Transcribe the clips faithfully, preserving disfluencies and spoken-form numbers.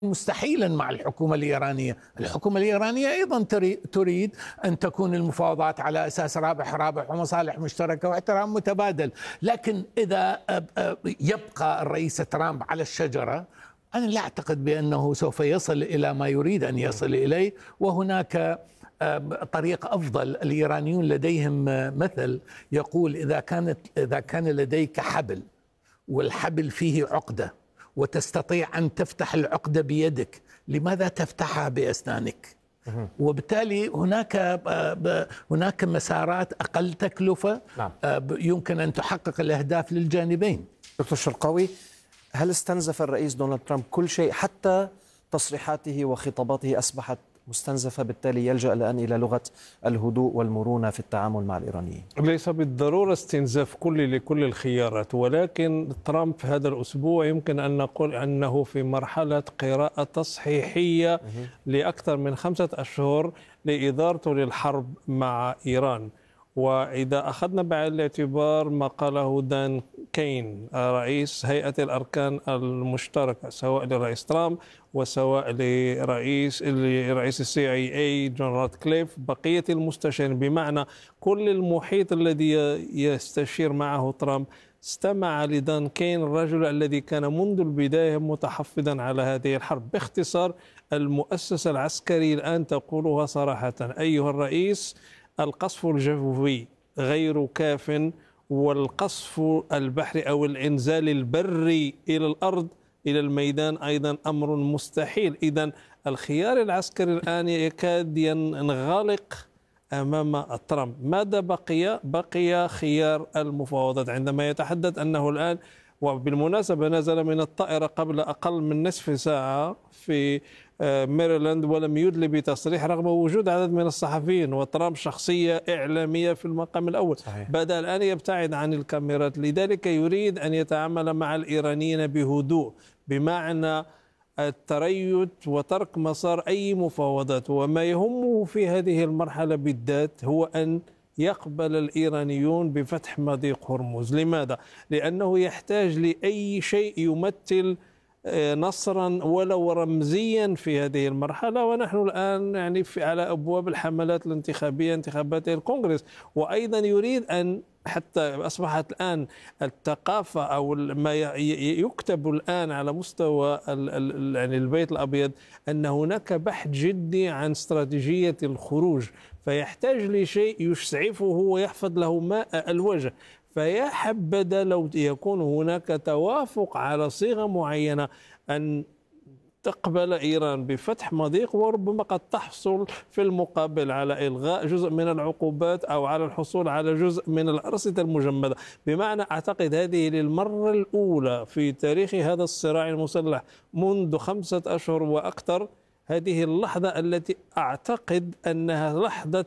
مستحيلا مع الحكومة الإيرانية. الحكومة الإيرانية أيضا تريد أن تكون المفاوضات على أساس رابح رابح ومصالح مشتركة واحترام متبادل. لكن إذا يبقى الرئيس ترامب على الشجرة، أنا لا أعتقد بأنه سوف يصل إلى ما يريد أن يصل إليه. وهناك طريق أفضل. الإيرانيون لديهم مثل يقول: إذا كانت إذا كان لديك حبل والحبل فيه عقدة وتستطيع أن تفتح العقدة بيدك، لماذا تفتحها بأسنانك؟ وبالتالي هناك هناك مسارات أقل تكلفة. نعم. يمكن أن تحقق الأهداف للجانبين. دكتور شرقاوي، هل استنزف الرئيس دونالد ترامب كل شيء، حتى تصريحاته وخطاباته أصبحت مستنزفة، بالتالي يلجأ الآن إلى لغة الهدوء والمرونة في التعامل مع الإيرانيين؟ ليس بالضرورة استنزاف كل لكل الخيارات، ولكن ترامب في هذا الأسبوع يمكن أن نقول أنه في مرحلة قراءة تصحيحية لأكثر من خمسة أشهر لإدارته للحرب مع إيران. وإذا أخذنا بعين الاعتبار ما قاله دان كين رئيس هيئة الأركان المشتركة، سواء لرئيس ترامب وسواء لرئيس لرئيس السي اي اي جون راتكليف، بقية المستشارين، بمعنى كل المحيط الذي يستشير معه ترامب استمع لدان كين، الرجل الذي كان منذ البداية متحفظا على هذه الحرب. باختصار، المؤسسة العسكرية الآن تقولها صراحة: أيها الرئيس، القصف الجوي غير كاف، والقصف البحري أو الإنزال البري إلى الأرض إلى الميدان أيضا أمر مستحيل. إذن الخيار العسكري الآن يكاد ينغلق أمام ترامب. ماذا بقي؟ بقي خيار المفاوضات، عندما يتحدث أنه الآن، وبالمناسبة نزل من الطائرة قبل أقل من نصف ساعة في ميريلاند ولم يدلي بتصريح رغم وجود عدد من الصحفيين، وترامب شخصية إعلامية في المقام الأول. صحيح. بدأ الآن يبتعد عن الكاميرات، لذلك يريد أن يتعامل مع الإيرانيين بهدوء، بمعنى التريث وترك مسار أي مفاوضات. وما يهمه في هذه المرحلة بالذات هو أن يقبل الإيرانيون بفتح مضيق هرمز. لماذا؟ لأنه يحتاج لأي شيء يمثل نصرا ولو رمزيا في هذه المرحلة. ونحن الآن يعني في على أبواب الحملات الانتخابية، انتخابات الكونغرس، وأيضا يريد أن، حتى أصبحت الآن الثقافة أو ما يكتب الآن على مستوى يعني البيت الأبيض أن هناك بحث جدي عن استراتيجية الخروج، فيحتاج لشيء يسعفه ويحفظ له ماء الوجه. فيا حبذا لو يكون هناك توافق على صيغة معينة أن تقبل إيران بفتح مضيق، وربما قد تحصل في المقابل على إلغاء جزء من العقوبات أو على الحصول على جزء من الأرصدة المجمدة. بمعنى أعتقد هذه للمرة الأولى في تاريخ هذا الصراع المسلح منذ خمسة أشهر وأكثر، هذه اللحظة التي أعتقد أنها لحظة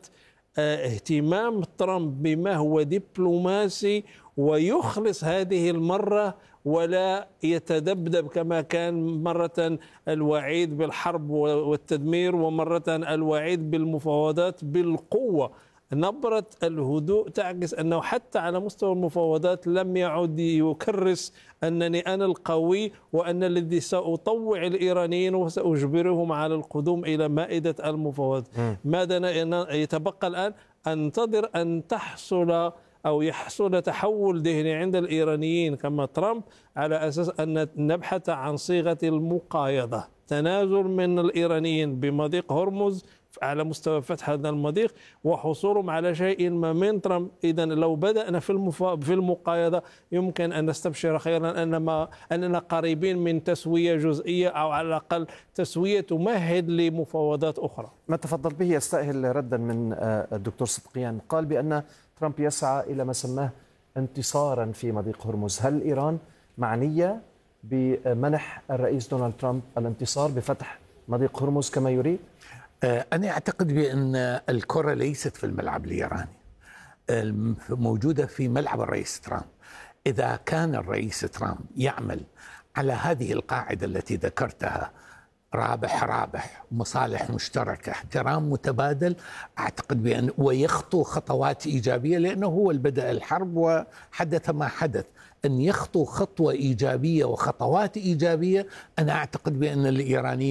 اهتمام ترامب بما هو دبلوماسي، ويخلص هذه المرة ولا يتذبذب كما كان مرة الوعيد بالحرب والتدمير ومرة الوعيد بالمفاوضات بالقوة. نبرة الهدوء تعكس أنه حتى على مستوى المفاوضات لم يعد يكرس أنني أنا القوي وأن الذي سأطوع الإيرانيين وسأجبرهم على القدوم إلى مائدة المفاوضات. ماذا يتبقى الآن؟ أنتظر أن تحصل أو يحصل تحول ذهني عند الإيرانيين كما ترامب، على أساس أن نبحث عن صيغة المقايضة، تنازل من الإيرانيين بمضيق هرمز على مستوى فتح هذا المضيق وحصولهم على شيء ما من ترامب. إذن لو بدأنا في المفا... في المقايضة يمكن أن نستبشر خيرا أنما أننا قريبين من تسوية جزئية، أو على الأقل تسوية تمهد لمفاوضات أخرى. ما تفضل به يستأهل ردا من الدكتور صدقيان. قال بأن ترامب يسعى إلى ما سماه انتصارا في مضيق هرمز. هل إيران معنية بمنح الرئيس دونالد ترامب الانتصار بفتح مضيق هرمز كما يريد؟ أنا أعتقد بأن الكرة ليست في الملعب الإيراني، موجودة في ملعب الرئيس ترامب. إذا كان الرئيس ترامب يعمل على هذه القاعدة التي ذكرتها، رابح رابح، مصالح مشتركة، احترام متبادل، أعتقد بأن ويخطو خطوات إيجابية، لأنه هو اللي بدأ الحرب وحدث ما حدث. أن يخطو خطوة إيجابية وخطوات إيجابية، أنا أعتقد بأن الإيرانيين